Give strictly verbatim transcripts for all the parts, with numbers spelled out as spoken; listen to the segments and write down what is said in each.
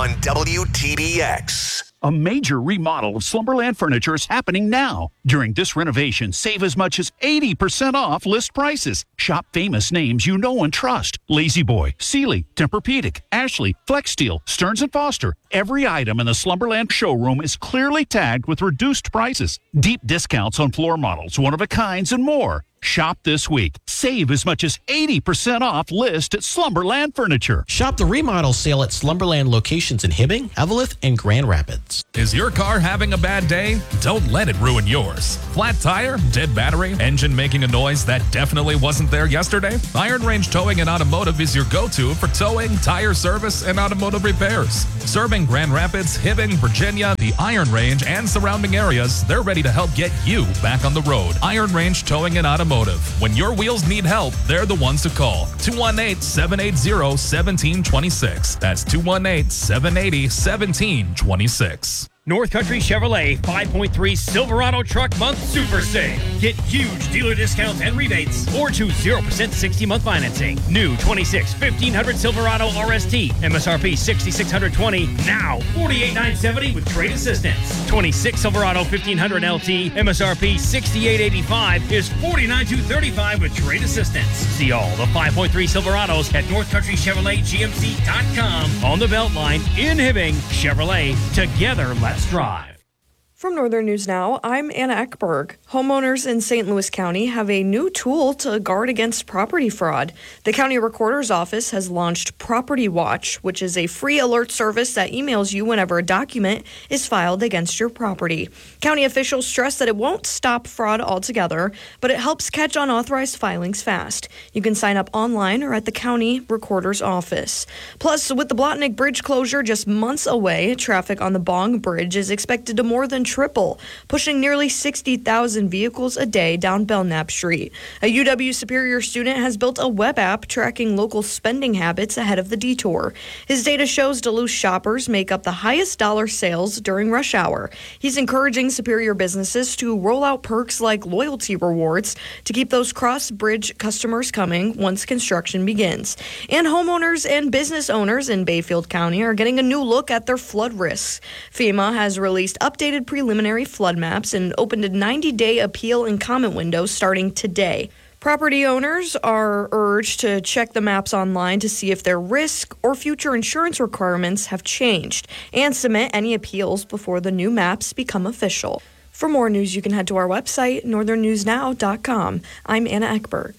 on W T B X. A major remodel of Slumberland Furniture is happening now. During this renovation, save as much as eighty percent off list prices. Shop famous names you know and trust. Lazy Boy, Sealy, Tempur-Pedic, Ashley, FlexSteel, Stearns and Foster. Every item in the Slumberland showroom is clearly tagged with reduced prices. Deep discounts on floor models, one-of-a-kinds, and more. Shop this week. Save as much as eighty percent off list at Slumberland Furniture. Shop the remodel sale at Slumberland locations in Hibbing, Eveleth, and Grand Rapids. Is your car having a bad day? Don't let it ruin yours. Flat tire, dead battery, engine making a noise that definitely wasn't there yesterday? Iron Range Towing and Automotive is your go-to for towing, tire service, and automotive repairs. Serving Grand Rapids, Hibbing, Virginia, the Iron Range, and surrounding areas, they're ready to help get you back on the road. Iron Range Towing and Automotive. When your wheels need help, they're the ones to call. two one eight, seven eight zero, one seven two six. That's two one eight, seven eight zero, one seven two six. North Country Chevrolet five point three Silverado Truck Month Super Sale. Get huge dealer discounts and rebates or choose zero percent sixty-month financing. New twenty-six fifteen hundred Silverado R S T. M S R P six thousand six hundred twenty dollars. Now forty-eight thousand nine hundred seventy dollars with trade assistance. twenty-six Silverado fifteen hundred L T. M S R P sixty-eight thousand eighty-five dollars is forty-nine thousand two hundred thirty-five dollars with trade assistance. See all the five point three Silverados at North Country Chevrolet G M C dot com. On the Beltline in Hibbing, Chevrolet. Together, let's drive. From Northern News Now, I'm Anna Eckberg. Homeowners in Saint Louis County have a new tool to guard against property fraud. The county recorder's office has launched Property Watch, which is a free alert service that emails you whenever a document is filed against your property. County officials stress that it won't stop fraud altogether, but it helps catch unauthorized filings fast. You can sign up online or at the county recorder's office. Plus, with the Blotnick Bridge closure just months away, traffic on the Bong Bridge is expected to more than triple, pushing nearly sixty thousand vehicles a day down Belknap Street. A U W Superior student has built a web app tracking local spending habits ahead of the detour. His data shows Duluth shoppers make up the highest dollar sales during rush hour. He's encouraging Superior businesses to roll out perks like loyalty rewards to keep those cross-bridge customers coming once construction begins. And homeowners and business owners in Bayfield County are getting a new look at their flood risks. FEMA has released updated pre preliminary flood maps and opened a ninety-day appeal and comment window starting today. Property owners are urged to check the maps online to see if their risk or future insurance requirements have changed and submit any appeals before the new maps become official. For more news, you can head to our website, northern news now dot com. I'm Anna Eckberg.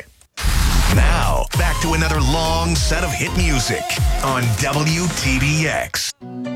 Now, back to another long set of hit music on W T B X.